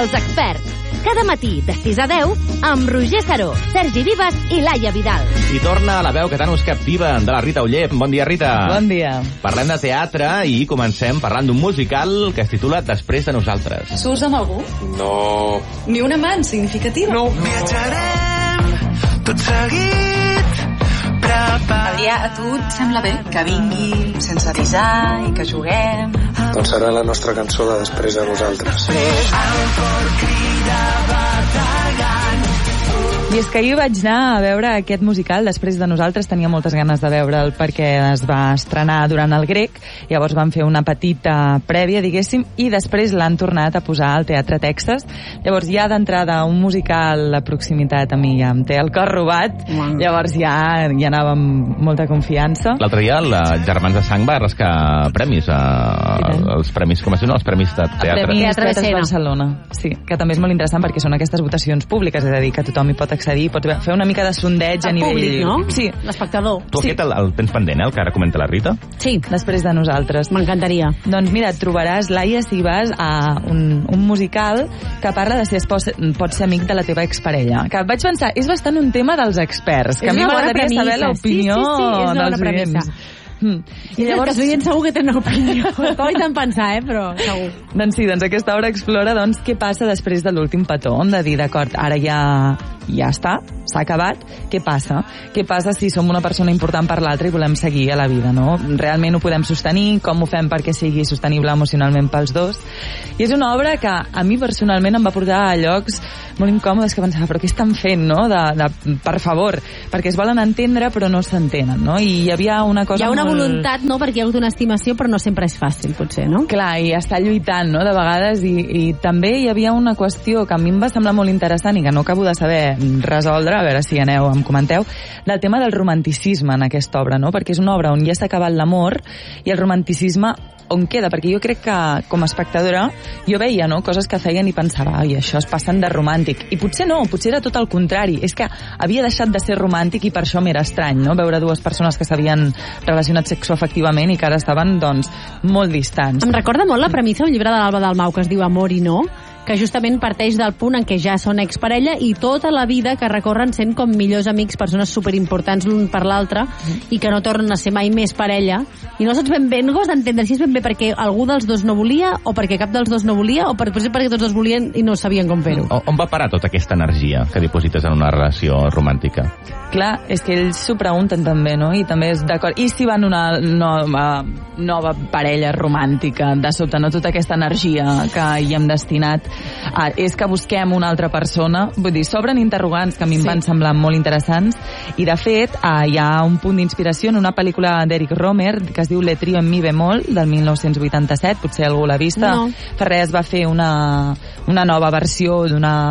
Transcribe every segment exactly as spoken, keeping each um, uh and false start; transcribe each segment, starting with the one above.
Els experts. Cada matí, de sis a deu, amb Roger Saró, Sergi Vives i Laia Vidal. I torna la veu que tant us captiva de la Rita Oller. Bon dia, Rita. Bon dia. Parlem de teatre i comencem parlant d'un musical que es titula Després de nosaltres. Surts amb algú? No. Ni una amant significativa? No. Viatjarem tot seguit. Adrià, a tu et sembla bé que vingui sense avisar i que juguem? Doncs serà la nostra cançó de Després de nosaltres. I és que ahir vaig anar a veure aquest musical Després de nosaltres. Tenia moltes ganes de veure'l perquè es va estrenar durant el Grec. Llavors van fer una petita prèvia, diguéssim, i després l'han tornat a posar al Teatre Texas. Llavors ja d'entrada un musical a proximitat a mi ja em té el cor robat. Mm. Llavors ja hi anava amb molta confiança. L'altre dia el Germans de Sang va rascar premis, a, els premis, com es diu, els premis de teatre. Premis Teatre Teatre Escena. Barcelona. Sí, que també és molt interessant perquè són aquestes votacions públiques, és a dir, que tothom hi pot accedir, pot fer una mica de sondeig a El nivell... públic, no? Sí. L'espectador. Tu Sí. aquest el, el tens pendent, eh, el que ara comenta la Rita? Sí, Després de nosaltres. m'encantaria. Doncs mira, et trobaràs, Laia, si vas a un, un musical que parla de si es pot, pots ser amic de la teva exparella. Que vaig pensar, és bastant un tema dels experts, que És a mi una bona m'agradaria saber premissa. l'opinió Sí, sí, sí, és una bona dels premissa. oients. Mm. I llavors... Els oients segur que tenen opinió. Estava intentant pensar, eh, però segur. Doncs sí, doncs aquesta obra explora doncs, què passa després de l'últim petó, de dir, d'acord, ara ja, ja està, s'ha acabat, què passa? Què passa si som una persona important per l'altra i volem seguir a la vida, no? Realment ho podem sostenir, com ho fem perquè sigui sostenible emocionalment pels dos? I és una obra que a mi personalment em va portar a llocs molt incòmodes que pensava, però què estan fent, no? De, de, per favor, perquè es volen entendre però no s'entenen, no? I hi havia una cosa Hi ha una molt... voluntat, no?, perquè hi ha hagut una estimació, però no sempre és fàcil, potser, no? Clar, i està lluitant, no?, de vegades, i, i també hi havia una qüestió que a mi em va semblar molt interessant i que no acabo de saber resoldre, a veure si aneu, em comenteu, del tema del romanticisme en aquesta obra, no?, perquè és una obra on ja s'ha acabat l'amor i el romanticisme on queda, perquè jo crec que com a espectadora jo veia, no?, coses que feien i pensava, ai, això es passen de romàntic, i potser no, potser era tot el contrari, és que havia deixat de ser romàntic i per això m'era estrany, no?, veure dues persones que s'havien relacionat sexoafectivament i que ara estaven, doncs, molt distants. Em recorda molt la premissa d'un llibre de l'Alba Dalmau que es diu Amor i no, que justament parteix del punt en què ja són exparella i tota la vida que recorren sent com millors amics, persones superimportants l'un per l'altre i que no tornen a ser mai més parella i no saps ben bé, no has d'entendre si és ben bé perquè algú dels dos no volia o perquè cap dels dos no volia o per, potser perquè tots dos volien i no sabien com fer-ho. O, on va parar tota aquesta energia que diposites en una relació romàntica? Clar, és que ells s'ho pregunten també, no? I també és d'acord. I si van una nova, nova parella romàntica, de sobte, no tota aquesta energia que hi hem destinat, ah, és que busquem una altra persona? Vull dir, s'obren interrogants que a mi em Sí. van semblar molt interessants i, de fet, ah, hi ha un punt d'inspiració en una pel·lícula d'Eric Romer que es diu Le Trio en mi bemol, del mil nou-cents vuitanta-set, potser algú l'ha vista. No. Fa res va fer una, una nova versió d'una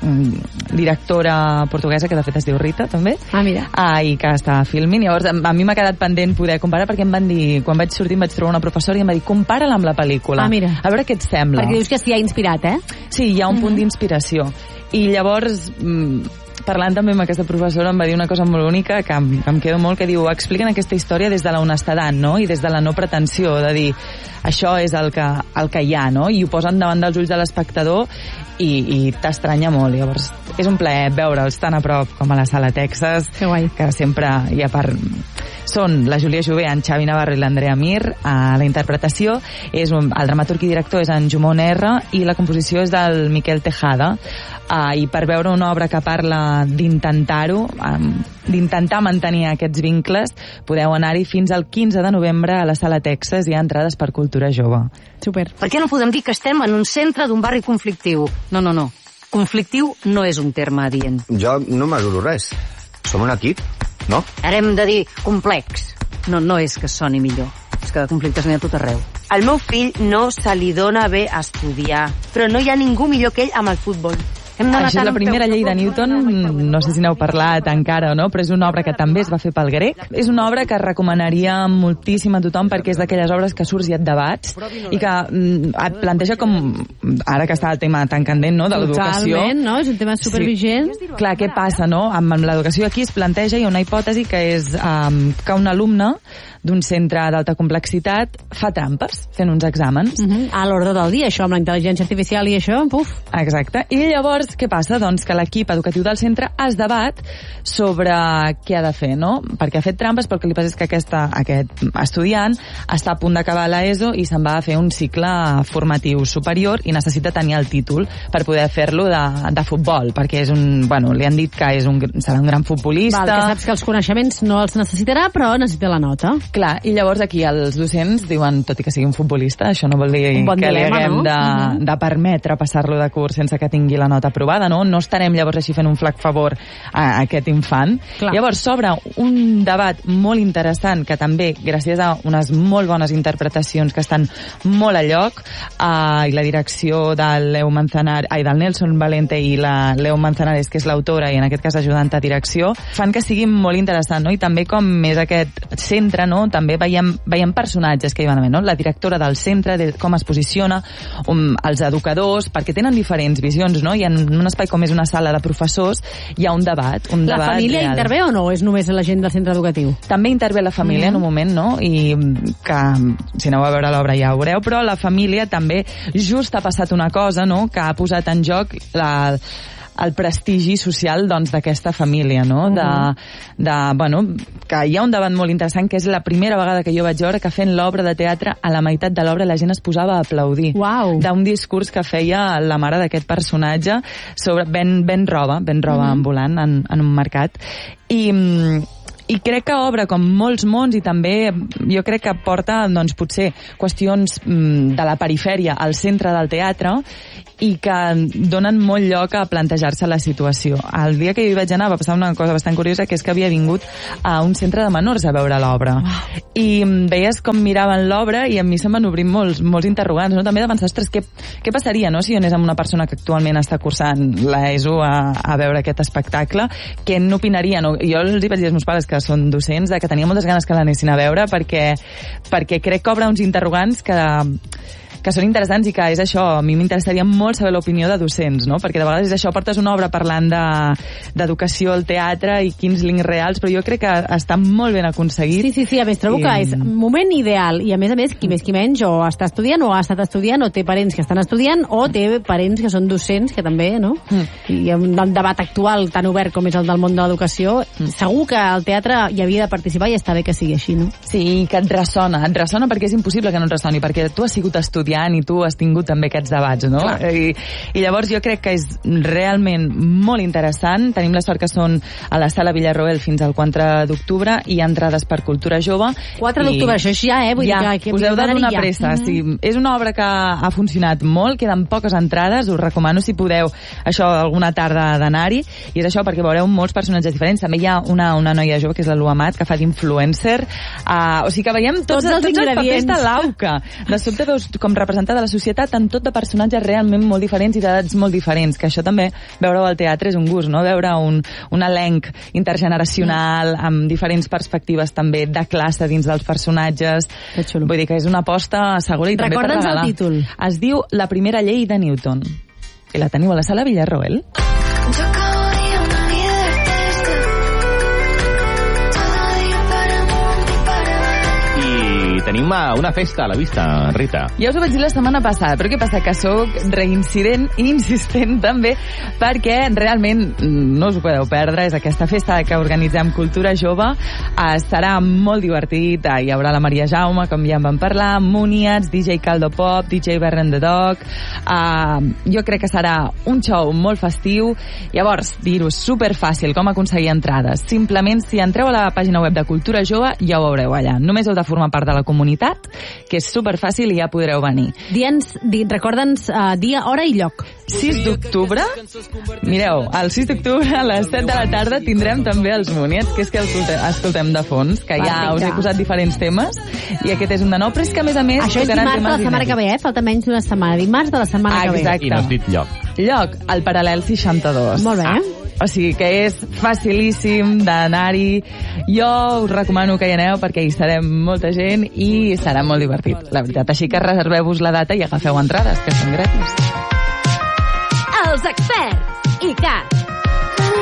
mm, directora portuguesa que de fet es diu Rita, també. Ah, mira. Ah, i que està filming. Llavors, a mi m'ha quedat pendent poder comparar perquè em van dir, quan vaig sortir em vaig trobar una professora i em va dir, compara-la amb la pel·lícula. Ah, mira. A veure què et sembla. Perquè dius que s'hi ha inspirat, eh? Sí, hi ha un Mhm. punt d'inspiració. I llavors, mm, parlant també amb aquesta professora, em va dir una cosa molt bonica que em, que em quedo molt, que diu, expliquen aquesta història des de la honestedat, no?, i des de la no pretensió, de dir, això és el que, el que hi ha, no?, i ho posen davant dels ulls de l'espectador i, i t'estranya molt. Llavors, és un plaer veure'ls tan a prop com a la Sala Texas, Que guai. que sempre hi ha part... Són la Júlia Jové, en Xavi Navarro i l'Andrea Mir a la interpretació. És un, el dramaturg i director és en Jumon R i la composició és del Miquel Tejada. Uh, I per veure una obra que parla d'intentar-ho, um, d'intentar mantenir aquests vincles, podeu anar-hi fins al quinze de novembre a la Sala Texas. Hi ha entrades per Cultura Jove. Super. Per què no podem dir que estem en un centre d'un barri conflictiu? No, no, no. Conflictiu no és un terme adient. Jo no m'adoro res. Som un equip, no? Ara hem de dir complex. No, no és que soni millor. És que de conflictes n'hi ha tot arreu. Al meu fill no se li dona bé estudiar, però no hi ha ningú millor que ell amb el futbol. Això és la primera llei de Newton, no sé si n'heu parlat encara o no, però és una obra que també es va fer pel grec. És una obra que recomanaria moltíssim a tothom perquè és d'aquelles obres que surts i et debats i que mm, et planteja com, ara que està el tema tan candent, no?, de l'educació. Totalment, no? És un tema supervigent. Sí. Clar, què passa, no? Amb, amb l'educació aquí es planteja, hi ha una hipòtesi que és um, que un alumne d'un centre d'alta complexitat fa trampes fent uns exàmens. Uh -huh. A l'ordre del dia, això, amb la intel·ligència artificial i això, puf. Exacte. I llavors, què passa? Doncs que l'equip educatiu del centre es debat sobre què ha de fer, no? Perquè ha fet trampes, però el que li passa és que aquesta, aquest estudiant està a punt d'acabar l'ESO i se'n va a fer un cicle formatiu superior i necessita tenir el títol per poder fer-lo de, de futbol, perquè és un, bueno, li han dit que és un, serà un gran futbolista. Val, que saps que els coneixements no els necessitarà, però necessita la nota. Clar, i llavors aquí els docents diuen, tot i que sigui un futbolista, això no vol dir bon que dilema, li haguem no? de, uh-huh. de permetre passar-lo de curs sense que tingui la nota aprovada, no? No estarem llavors així fent un flac favor a aquest infant. Clar. Llavors s'obre un debat molt interessant que també, gràcies a unes molt bones interpretacions que estan molt a lloc, uh, i la direcció del Leo Manzanares, ai, del Nelson Valente i la Leo Manzanares, que és l'autora i en aquest cas ajudant a direcció, fan que sigui molt interessant, no? I també com és aquest centre, no? També veiem, veiem personatges que hi van haver, no? La directora del centre, de com es posiciona, um, els educadors, perquè tenen diferents visions, no? I en un espai com és una sala de professors hi ha un debat, un la debat família real. Intervé o no? És només la gent del centre educatiu? També intervé la família mm. en un moment, no? I que, si aneu a veure l'obra ja ho veureu, però la família també just ha passat una cosa, no?, que ha posat en joc la el prestigi social doncs d'aquesta família, no? De, de, bueno, que hi ha un debat molt interessant que és la primera vegada que jo vaig veure que fent l'obra de teatre a la meitat de l'obra la gent es posava a aplaudir. Uau. D'un discurs que feia la mare d'aquest personatge sobre ven, ven roba, ven roba mm-hmm. ambulant en, en un mercat. I i crec que obre com molts mons i també jo crec que porta doncs, potser qüestions mm, de la perifèria al centre del teatre i que donen molt lloc a plantejar-se la situació. El dia que jo hi vaig anar va passar una cosa bastant curiosa, que és que havia vingut a un centre de menors a veure l'obra. Oh. I veies com miraven l'obra i a mi se'm van obrir molts, molts interrogants, no? També de pensar, ostres, què, què passaria, no?, si jo anés amb una persona que actualment està cursant l'ESO a, a veure aquest espectacle, què n'opinaria, no? Jo els hi vaig dir als meus pares, que són docents, de que tenia moltes ganes que l'anessin a veure perquè, perquè crec que obre uns interrogants que que són interessants i que és això, a mi m'interessaria molt saber l'opinió de docents, no? Perquè de vegades és això, portes una obra parlant d'educació de, al teatre i quins links reals, però jo crec que està molt ben aconseguit. Sí, sí, sí, a més trobo I... que és un moment ideal i a més a més, qui més qui menys o està estudiant o ha estat estudiant o té parents que estan estudiant o té parents que són docents que també, no? Mm. I hi ha un debat actual tan obert com és el del món de l'educació. Mm. Segur que el teatre hi havia de participar i està bé que sigui així, no? Sí, que et ressona, et ressona perquè és impossible que no et ressoni, perquè tu has sigut estudiant i tu has tingut també aquests debats, no? I, I llavors jo crec que és realment molt interessant. Tenim la sort que són a la Sala Villarroel fins al quatre d'octubre i entrades per Cultura Jove. quatre d'octubre, això és ja, eh? Vull ja, dir que, que us heu de donar ja. pressa. Mm-hmm. Sí, és una obra que ha funcionat molt, queden poques entrades, us recomano si podeu això alguna tarda d'anar-hi, i és això perquè veureu molts personatges diferents. També hi ha una, una noia jove que és la Lua Amat, que fa d'influencer. Uh, o sigui que veiem tots, tots, els, tots els papers de l'Auca. De sobte veus com representada la societat en tot de personatges realment molt diferents i d'edats molt diferents, que això també, veure-ho al teatre és un gust, no? Veure un, un elenc intergeneracional amb diferents perspectives també de classe dins dels personatges. Vull dir que és una aposta segura i també per regalar. Recorda'ns el títol. Es diu La primera llei de Newton. I la teniu a la Sala Villarroel. Tenim una festa a la vista, Rita. Ja us ho vaig dir la setmana passada, però què passa? Que sóc reincident i insistent també, perquè realment no us ho podeu perdre, és aquesta festa que organitzem Cultura Jove. Uh, serà molt divertit, uh, hi haurà la Maria Jaume, com ja en vam parlar, Muniats, D J Caldo Pop, D J Berren the Dog. Uh, jo crec que serà un show molt festiu. Llavors, dir-vos superfàcil com aconseguir entrades. Simplement, si entreu a la pàgina web de Cultura Jove, ja ho veureu allà. Només heu de formar part de la comunitat, que és superfàcil i ja podreu venir. Dia'ns, di, recorda'ns uh, dia, hora i lloc. sis d'octubre, mireu, el sis d'octubre a les set de la tarda tindrem també els Muniets, que és que escoltem, escoltem de fons, que ja Perfecte. us he posat diferents temes, i aquest és un de nou, però és que a més a més... Això és tocaran dimarts de la temes setmana que ve, eh? Falta menys d'una setmana. Dimarts de la setmana Ah, que ve. exacte. I no has dit lloc. Lloc, al Paral·lel seixanta-dos. Molt bé. Ah, o sigui que és facilíssim d'anar-hi. Jo us recomano que hi aneu perquè hi serem molta gent i serà molt divertit, la veritat. Així que reserveu-vos la data i agafeu entrades, que són gratis. Els experts i Cat.